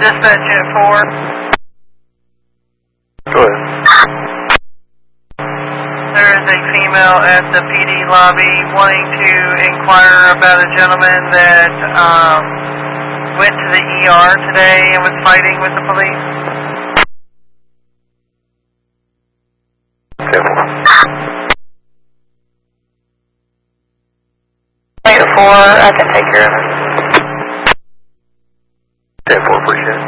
Dispatch at 4. Go ahead. There is a female at the PD lobby wanting to inquire about a gentleman that went to the ER today and was fighting with the police. At 4, I can take care of it. 10-4, appreciate it.